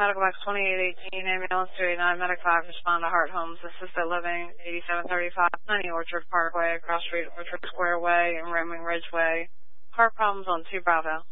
Medical Box 2818, ambulance 289, Medic 5, respond to Heart Homes, assisted living, 8735, Honey Orchard Parkway, across Street, Orchard Square Way, and Roaming Ridge Way. Heart problems on 2 Bravo.